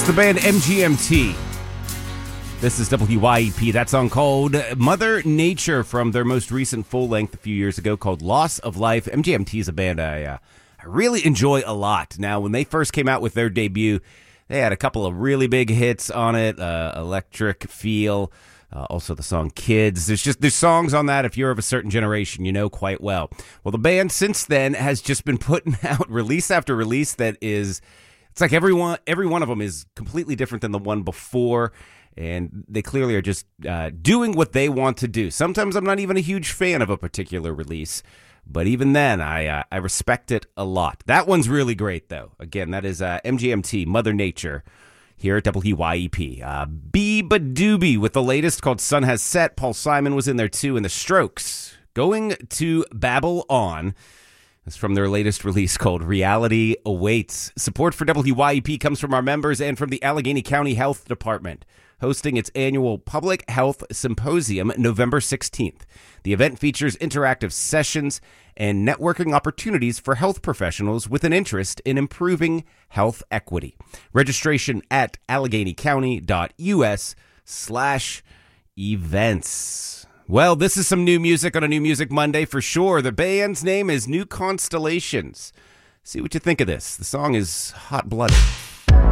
It's the band MGMT. This is WYEP. That song called Mother Nature from their most recent full-length a few years ago called Loss of Life. MGMT is a band I really enjoy a lot. Now, when they first came out with their debut, they had a couple of really big hits on it, Electric Feel, also the song Kids. There's songs on that if you're of a certain generation, you know quite well. Well, the band since then has just been putting out release after release that is, it's like every one of them is completely different than the one before. And they clearly are just doing what they want to do. Sometimes I'm not even a huge fan of a particular release, but even then, I respect it a lot. That one's really great, though. Again, that is MGMT, Mother Nature, here at WYEP. Biba Doobie with the latest called Sun Has Set. Paul Simon was in there, too, and The Strokes, Going to Babble On. It's from their latest release called Reality Awaits. Support for WYEP comes from our members and from the Allegheny County Health Department, hosting its annual Public Health Symposium November 16th. The event features interactive sessions and networking opportunities for health professionals with an interest in improving health equity. Registration at alleghenycounty.us/events. Well, this is some new music on a New Music Monday for sure. The band's name is New Constellations. See what you think of this. The song is hot-blooded.